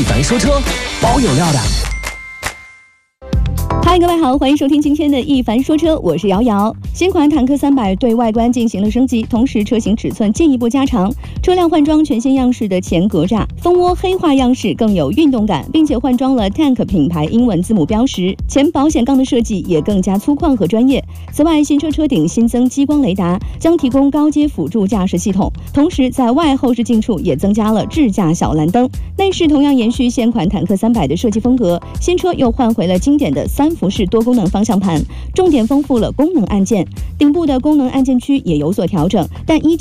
凡说车，包有料的。 嗨，各位好，欢迎收听今天的一凡说车，我是瑶瑶。新款坦克300对外观进行了升级，同时车型尺寸进一步加长，车辆换装全新样式的前格栅，蜂窝黑化样式更有运动感，并且换装了 Tank 品牌英文字母标识，前保险杠的设计也更加粗犷和专业。此外，新车车顶新增激光雷达，将提供高阶辅助驾驶系统，同时在外后视镜处也增加了智驾小蓝灯。内饰同样延续现款坦克300的设计风格，新车又换回了经典的3辐式多功能方向盘，重点丰富了功能按键，顶部的功能按键区也有所调整，但依旧